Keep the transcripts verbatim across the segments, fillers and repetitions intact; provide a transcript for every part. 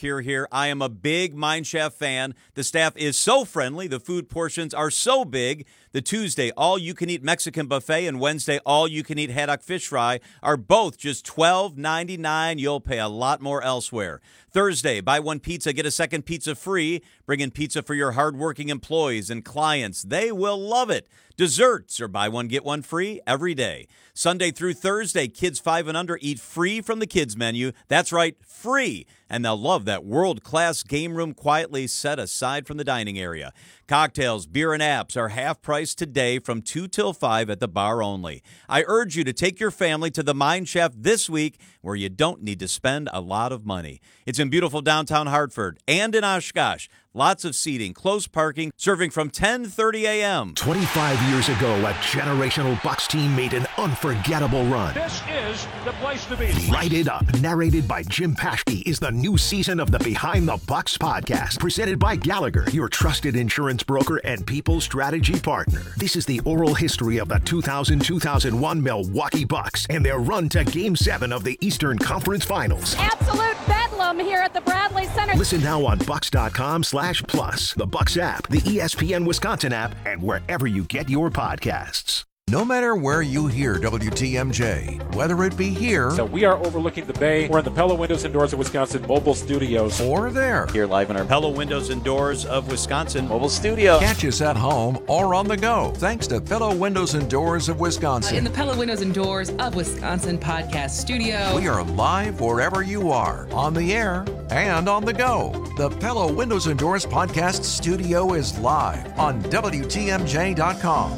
here here. I am a big Mind Chef fan. The staff is so friendly. The food portions are so big. The Tuesday all-you-can-eat Mexican buffet and Wednesday all-you-can-eat haddock fish fry are both just twelve ninety-nine. You'll pay a lot more elsewhere. Thursday, buy one pizza, get a second pizza free. Bring in pizza for your hardworking employees and clients. They will love it. Desserts are buy one, get one free every day. Sunday through Thursday, kids five and under eat free from the kids menu. That's right, free. And they'll love that world-class game room quietly set aside from the dining area. Cocktails, beer, and apps are half price today from two till five at the bar only. I urge you to take your family to the Mind Chef this week where you don't need to spend a lot of money. It's in beautiful downtown Hartford and in Oshkosh. Lots of seating, close parking, serving from ten thirty a.m. twenty-five years ago, a generational Bucks team made an unforgettable run. This is the place to be. Light It Up, narrated by Jim Paschke, is the new season of the Behind the Bucks podcast, presented by Gallagher, your trusted insurance broker and people strategy partner. This is the oral history of the two thousand two thousand one Milwaukee Bucks and their run to Game seven of the Eastern Conference Finals. Absolute bedlam here at the Bradley Center. Listen now on Bucks dot com slash plus, the Bucks app, the E S P N Wisconsin app, and wherever you get your podcasts. No matter where you hear W T M J, whether it be here, So we are overlooking the bay. We're in the Pella Windows and Doors of Wisconsin mobile studios. or there, Here live in our Pella Windows and Doors of Wisconsin mobile studio. catch us at home or on the go. Thanks to Fellow Windows and Doors of Wisconsin. In the Pella Windows and Doors of Wisconsin podcast studio. We are live wherever you are, on the air and on the go. The Pella Windows and Doors podcast studio is live on W T M J dot com.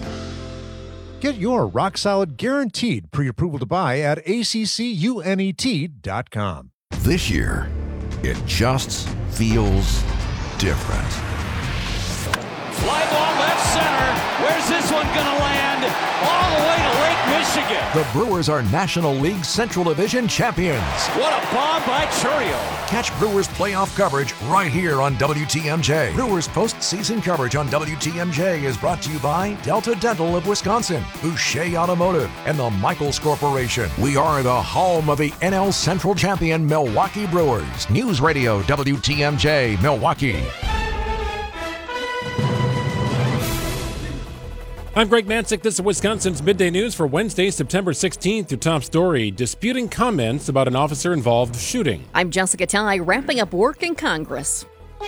Get your rock-solid guaranteed pre-approval to buy at A C C U N E T dot com. This year, it just feels different. Fly ball left center. Where's this one going to land? All the way to Lake Michigan. The Brewers are National League Central Division champions. What a bomb by Churio. Catch Brewers playoff coverage right here on W T M J. Brewers postseason coverage on W T M J is brought to you by Delta Dental of Wisconsin, Boucher Automotive, and the Michaels Corporation. We are the home of the N L Central champion Milwaukee Brewers. News Radio W T M J, Milwaukee. I'm Greg Mansick. This is Wisconsin's Midday News for Wednesday, September sixteenth. Your top story, disputing comments about an officer-involved shooting. I'm Jessica Ty, wrapping up work in Congress.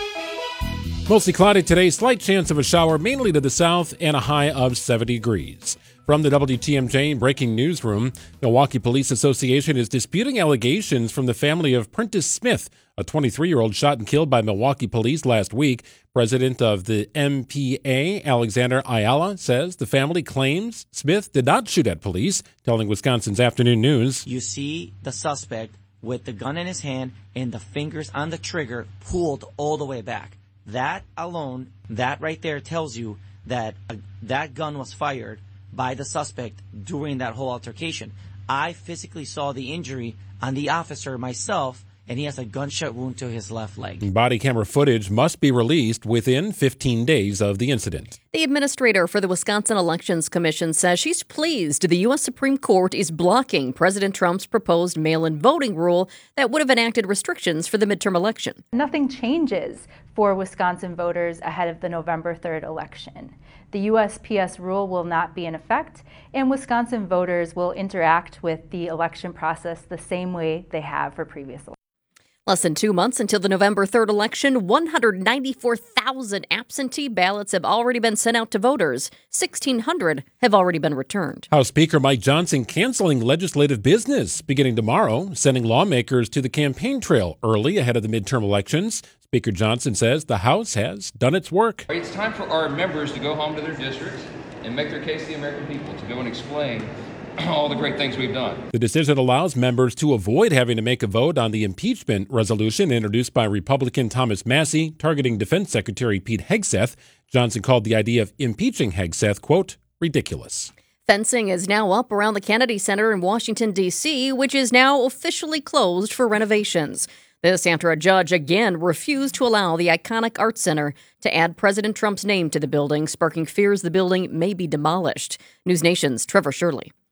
Mostly cloudy today, slight chance of a shower, mainly to the south, and a high of seventy degrees. From the W T M J Breaking Newsroom, Milwaukee Police Association is disputing allegations from the family of Prentice Smith, a twenty-three-year-old shot and killed by Milwaukee police last week. President of the M P A, Alexander Ayala, says the family claims Smith did not shoot at police, telling Wisconsin's Afternoon News. You see the suspect with the gun in his hand and the fingers on the trigger pulled all the way back. That alone, that right there tells you that uh, that gun was fired by the suspect during that whole altercation. I physically saw the injury on the officer myself, and he has a gunshot wound to his left leg. Body camera footage must be released within fifteen days of the incident. The administrator for the Wisconsin Elections Commission says she's pleased the U S Supreme Court is blocking President Trump's proposed mail-in voting rule that would have enacted restrictions for the midterm election. Nothing changes for Wisconsin voters ahead of the November third election. The U S P S rule will not be in effect, and Wisconsin voters will interact with the election process the same way they have for previous elections. Less than two months until the November third election, one hundred ninety-four thousand absentee ballots have already been sent out to voters. sixteen hundred have already been returned. House Speaker Mike Johnson canceling legislative business beginning tomorrow, sending lawmakers to the campaign trail early ahead of the midterm elections. Speaker Johnson says the House has done its work. It's time for our members to go home to their districts and make their case to the American people, to go and explain all the great things we've done. The decision allows members to avoid having to make a vote on the impeachment resolution introduced by Republican Thomas Massie, targeting Defense Secretary Pete Hegseth. Johnson called the idea of impeaching Hegseth, quote, ridiculous. Fencing is now up around the Kennedy Center in Washington, D C, which is now officially closed for renovations. This after a judge again refused to allow the iconic Art Center to add President Trump's name to the building, sparking fears the building may be demolished. News Nation's Trevor Shirley.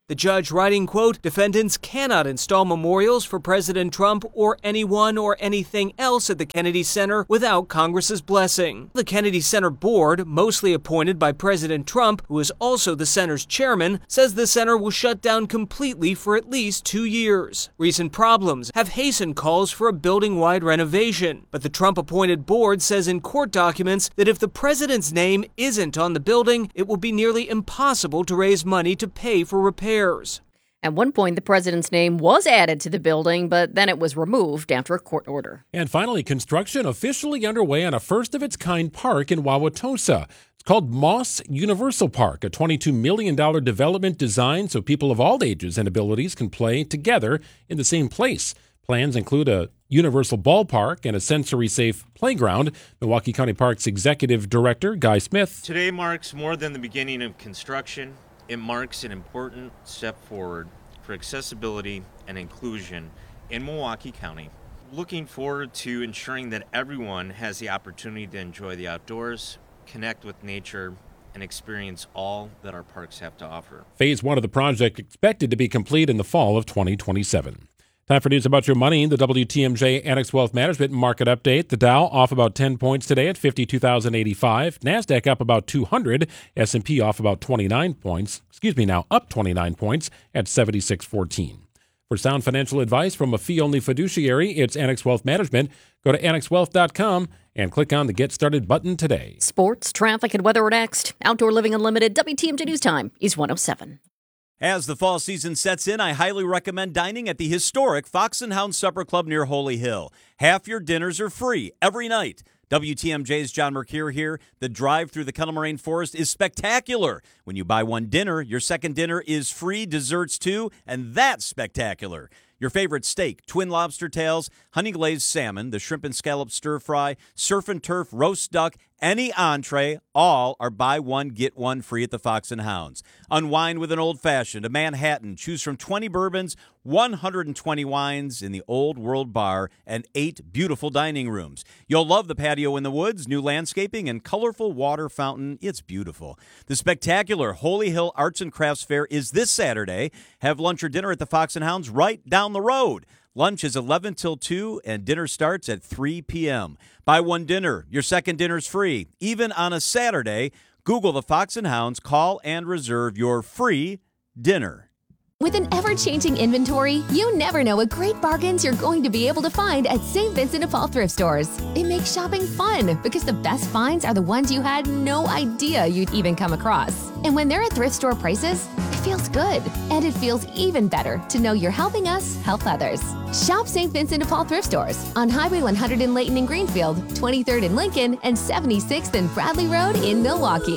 The judge writing, quote, defendants cannot install memorials for President Trump or anyone or anything else at the Kennedy Center without Congress's blessing. The Kennedy Center board, mostly appointed by President Trump, who is also the center's chairman, says the center will shut down completely for at least two years. Recent problems have hastened calls for a building-wide renovation, but the Trump-appointed board says in court documents that if the president's name isn't on the building, it will be nearly impossible to raise money to pay for repairs. At one point, the president's name was added to the building, but then it was removed after a court order. And finally, construction officially underway on a first-of-its-kind park in Wauwatosa. It's called Moss Universal Park, a twenty-two million dollars development designed so people of all ages and abilities can play together in the same place. Plans include a universal ballpark and a sensory-safe playground. Milwaukee County Parks Executive Director Guy Smith. Today marks more than the beginning of construction. It marks an important step forward for accessibility and inclusion in Milwaukee County. Looking forward to ensuring that everyone has the opportunity to enjoy the outdoors, connect with nature, and experience all that our parks have to offer. Phase one of the project expected to be complete in the fall of twenty twenty-seven. Time for news about your money. The W T M J Annex Wealth Management Market Update. The Dow off about ten points today at fifty-two thousand eighty-five. NASDAQ up about two hundred. S and P off about twenty-nine points. Excuse me, now up twenty-nine points at seventy-six fourteen. For sound financial advice from a fee-only fiduciary, it's Annex Wealth Management. Go to annex wealth dot com and click on the Get Started button today. Sports, traffic, and weather are next. Outdoor Living Unlimited, W T M J News Time is one oh seven. As the fall season sets in, I highly recommend dining at the historic Fox and Hound Supper Club near Holy Hill. Half your dinners are free every night. W T M J's John Mercure here. The drive through the Kettle Moraine Forest is spectacular. When you buy one dinner, your second dinner is free desserts too, and that's spectacular. Your favorite steak, twin lobster tails, honey glazed salmon, the shrimp and scallop stir fry, surf and turf roast duck, any entree, all are buy one, get one free at the Fox and Hounds. Unwind with an old-fashioned, a Manhattan. Choose from twenty bourbons, one hundred twenty wines in the Old World Bar, and eight beautiful dining rooms. You'll love the patio in the woods, new landscaping, and colorful water fountain. It's beautiful. The spectacular Holy Hill Arts and Crafts Fair is this Saturday. Have lunch or dinner at the Fox and Hounds right down the road. Lunch is eleven till two, and dinner starts at three p.m. Buy one dinner. Your second dinner's free. Even on a Saturday, Google the Fox and Hounds, call and reserve your free dinner. With an ever-changing inventory, you never know what great bargains you're going to be able to find at Saint Vincent de Paul thrift stores. It makes shopping fun because the best finds are the ones you had no idea you'd even come across. And when they're at thrift store prices, it feels good. And it feels even better to know you're helping us help others. Shop Saint Vincent de Paul thrift stores on Highway one hundred in Layton and Greenfield, twenty-third in Lincoln, and seventy-sixth and Bradley Road in Milwaukee.